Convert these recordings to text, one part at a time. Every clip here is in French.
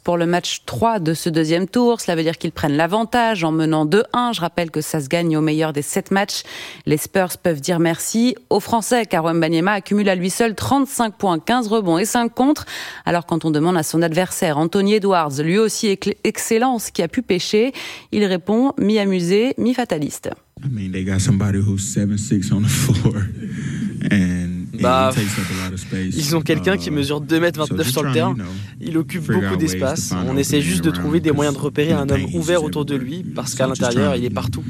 pour le match 3 de ce deuxième tour. Cela veut dire qu'ils prennent l'avantage en menant 2-1. Je rappelle que ça se gagne au meilleur des 7 matchs. Les Spurs peuvent dire merci aux Français car Wembanyama accumule à lui seul 35 points, 15 rebonds et 5 contres. Alors quand on demande à son adversaire, Anthony Edwards, lui aussi excellent, ce qui a pu pêcher, il répond mi-amusé, mi-fataliste. They got somebody who's 7'6" on the floor. Ils ont quelqu'un qui mesure 2,29 m sur le terrain. Il occupe beaucoup d'espace. On essaie juste de trouver des moyens de repérer un homme ouvert autour de lui, parce qu'à l'intérieur, il est partout.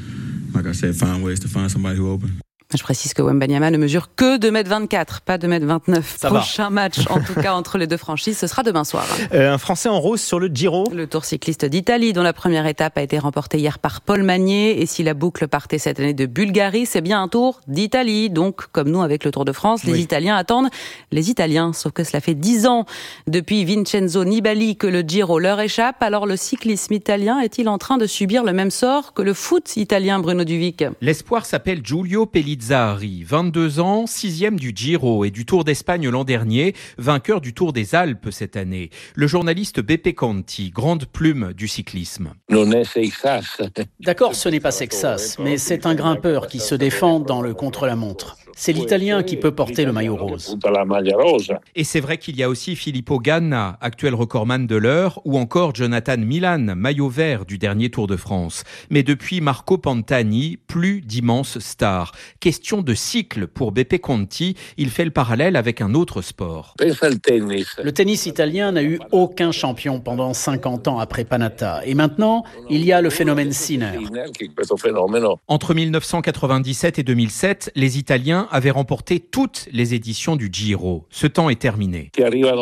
Je précise que Wembanyama ne mesure que 2,24 m, pas 2,29 m. Prochain match, en tout cas, entre les deux franchises, ce sera demain soir. Un Français en rose sur le Giro. Le Tour cycliste d'Italie, dont la première étape a été remportée hier par Paul Magnier. Et si la boucle partait cette année de Bulgarie, c'est bien un Tour d'Italie. Donc, comme nous avec le Tour de France, les Italiens attendent les Italiens. Sauf que cela fait 10 ans depuis Vincenzo Nibali que le Giro leur échappe. Alors, le cyclisme italien est-il en train de subir le même sort que le foot italien, Bruno Duvic? L'espoir s'appelle Giulio Pellizzari, 22 ans, 6e du Giro et du Tour d'Espagne l'an dernier, vainqueur du Tour des Alpes cette année. Le journaliste Beppe Conti, grande plume du cyclisme. D'accord, ce n'est pas Sexas, mais c'est un grimpeur qui se défend dans le contre-la-montre. C'est l'Italien qui peut porter le maillot rose. Et c'est vrai qu'il y a aussi Filippo Ganna, actuel recordman de l'heure, ou encore Jonathan Milan, maillot vert du dernier Tour de France. Mais depuis Marco Pantani, plus d'immenses stars. Question de cycle pour Beppe Conti, il fait le parallèle avec un autre sport. Le tennis italien n'a eu aucun champion pendant 50 ans après Panatta. Et maintenant, il y a le phénomène Sinner. Entre 1997 et 2007, les Italiens avaient remporté toutes les éditions du Giro. Ce temps est terminé.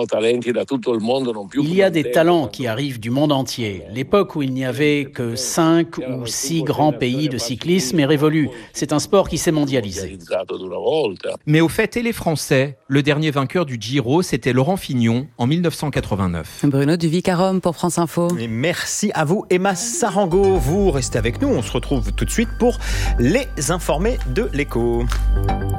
Il y a des talents qui arrivent du monde entier. L'époque où il n'y avait que 5 ou 6 grands pays de cyclisme est révolue. C'est un sport qui s'est mondialisé. Mais au fait, et les Français? Le dernier vainqueur du Giro, c'était Laurent Fignon en 1989. Bruno Duvic à Rome pour France Info. Et merci à vous, Emma Sarango. Vous restez avec nous. On se retrouve tout de suite pour les informés de l'Écho.